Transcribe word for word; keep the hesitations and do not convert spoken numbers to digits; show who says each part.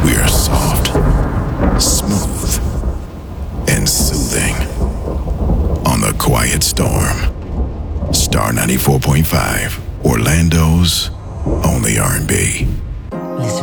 Speaker 1: We're soft, smooth, and soothing. On the Quiet Storm. Star ninety-four point five, Orlando's only R and B.